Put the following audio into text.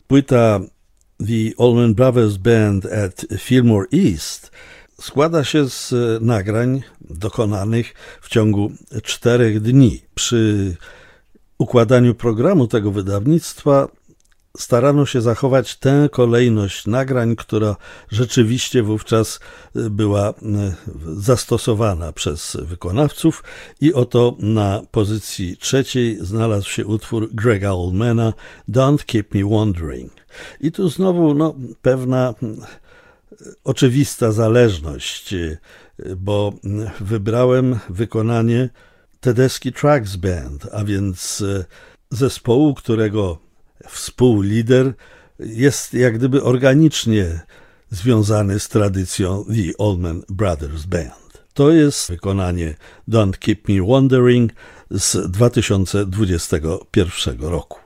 Płyta The Allman Brothers Band at Fillmore East składa się z nagrań dokonanych w ciągu 4 dni. Przy układaniu programu tego wydawnictwa starano się zachować tę kolejność nagrań, która rzeczywiście wówczas była zastosowana przez wykonawców i oto na pozycji 3 znalazł się utwór Grega Allmana Don't Keep Me Wondering. I tu znowu pewna oczywista zależność, bo wybrałem wykonanie Tedeschi Trucks Band, a więc zespołu, którego współlider jest jak gdyby organicznie związany z tradycją The Allman Brothers Band. To jest wykonanie Don't Keep Me Wondering z 2021 roku.